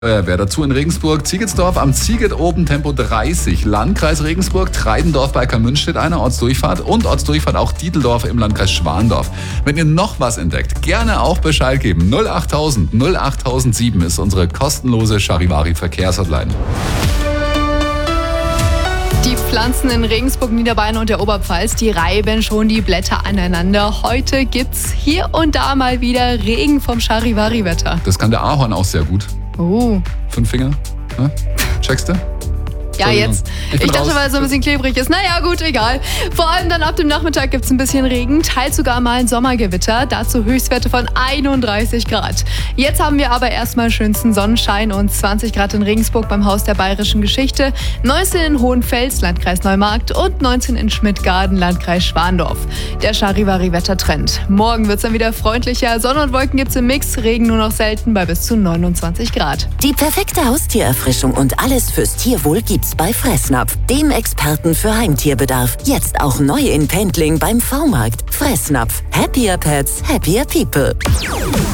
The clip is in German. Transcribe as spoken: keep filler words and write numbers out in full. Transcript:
Feuerwehr. Dazu in Regensburg, Ziegetsdorf am Ziegет oben Tempo dreißig. Landkreis Regensburg, Treidendorf bei Kamünstedt eine Ortsdurchfahrt und Ortsdurchfahrt auch Dieteldorf im Landkreis Schwandorf. Wenn ihr noch was entdeckt, gerne auch Bescheid geben. null achttausend null achttausendsieben ist unsere kostenlose Charivari-Verkehrshotline. Die Pflanzen in Regensburg, Niederbayern und der Oberpfalz, die reiben schon die Blätter aneinander. Heute gibt's hier und da mal wieder Regen vom Charivari-Wetter. Das kann der Ahorn auch sehr gut. Oh. Fünf Finger? Ne? Checkst du? Ja, jetzt. Ich, ich dachte, raus. weil es so ein bisschen klebrig ist. Naja, gut, egal. Vor allem dann ab dem Nachmittag gibt es ein bisschen Regen, teils sogar mal ein Sommergewitter. Dazu Höchstwerte von einunddreißig Grad. Jetzt haben wir aber erstmal schönsten Sonnenschein und zwanzig Grad in Regensburg beim Haus der Bayerischen Geschichte, neunzehn in Hohenfels, Landkreis Neumarkt und neunzehn in Schmidtgarden, Landkreis Schwandorf. Der Charivari-Wettertrend. Morgen wird es dann wieder freundlicher. Sonne und Wolken gibt es im Mix, Regen nur noch selten bei bis zu neunundzwanzig Grad. Die perfekte Haustiererfrischung und alles fürs Tierwohl gibt's bei Fressnapf, dem Experten für Heimtierbedarf. Jetzt auch neu in Pendling beim V-Markt. Fressnapf. Happier Pets, happier people.